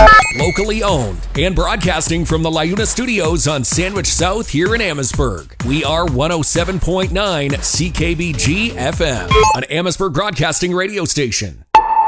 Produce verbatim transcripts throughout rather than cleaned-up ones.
Locally owned and broadcasting from the LiUNA Studios on Sandwich South here in Amherstburg. We are one oh seven point nine C K B G F M, an Amherstburg broadcasting radio station.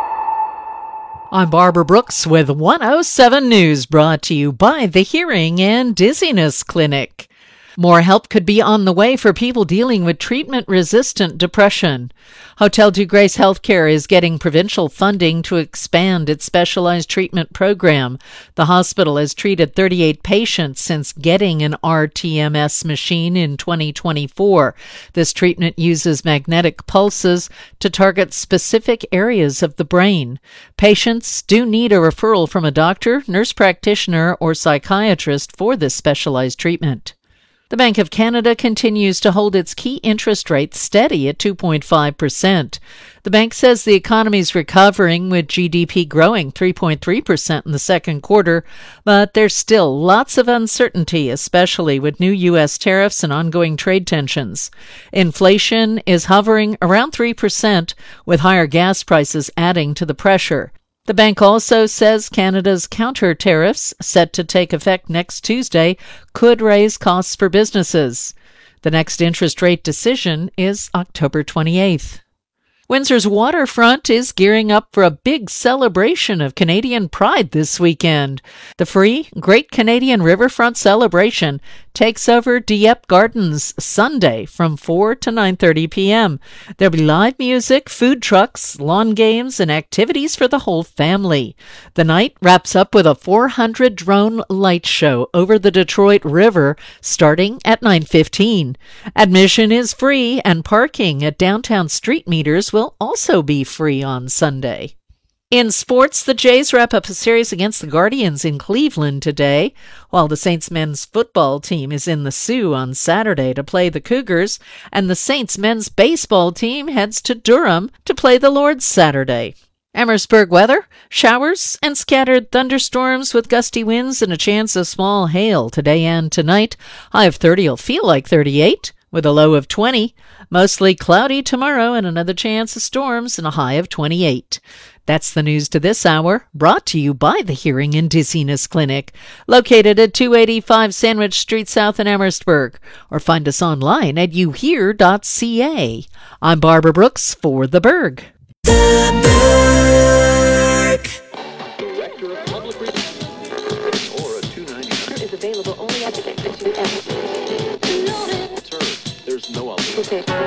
I'm Barbara Brooks with one oh seven News, brought to you by the Hearing and Dizziness Clinic. More help could be on the way for people dealing with treatment-resistant depression. Hotel Dieu Grace Healthcare is getting provincial funding to expand its specialized treatment program. The hospital has treated thirty-eight patients since getting an R T M S machine in twenty twenty-four. This treatment uses magnetic pulses to target specific areas of the brain. Patients do need a referral from a doctor, nurse practitioner, or psychiatrist for this specialized treatment. The Bank of Canada continues to hold its key interest rate steady at two point five percent. The bank says the economy is recovering, with G D P growing three point three percent in the second quarter, but there's still lots of uncertainty, especially with new U S tariffs and ongoing trade tensions. Inflation is hovering around three percent, with higher gas prices adding to the pressure. The bank also says Canada's counter tariffs, set to take effect next Tuesday, could raise costs for businesses. The next interest rate decision is October twenty-eighth. Windsor's waterfront is gearing up for a big celebration of Canadian Pride this weekend. The free Great Canadian Riverfront Celebration takes over Dieppe Gardens Sunday from four to nine thirty p.m. There'll be live music, food trucks, lawn games, and activities for the whole family. The night wraps up with a four hundred drone light show over the Detroit River starting at nine fifteen. Admission is free, and parking at downtown street meters will also be free on Sunday. In sports, the Jays wrap up a series against the Guardians in Cleveland today, while the Saints men's football team is in the Sioux on Saturday to play the Cougars, and the Saints men's baseball team heads to Durham to play the Lords Saturday. Amherstburg weather, showers and scattered thunderstorms with gusty winds and a chance of small hail today and tonight. High of thirty will feel like thirty-eight, with a low of twenty. Mostly cloudy tomorrow and another chance of storms and a high of twenty-eight. That's the news to this hour, brought to you by the Hearing and Dizziness Clinic, located at two eighty-five Sandwich Street South in Amherstburg, or find us online at you hear dot c a. I'm Barbara Brooks for The Berg. The Berg. Director of Public Relations, or a two ninety-nine is available only at the Institute. There's no other. Okay.